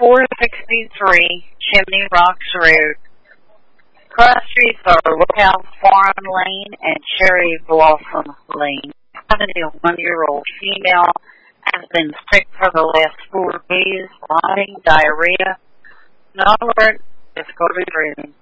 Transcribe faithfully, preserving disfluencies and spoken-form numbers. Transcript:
four sixty-three Chimney Rocks Road. Cross streets are Woodhouse Farm Lane and Cherry Blossom Lane. seventy-one-year-old female has been sick for the last four days, vomiting, diarrhea. No alert, difficulty breathing.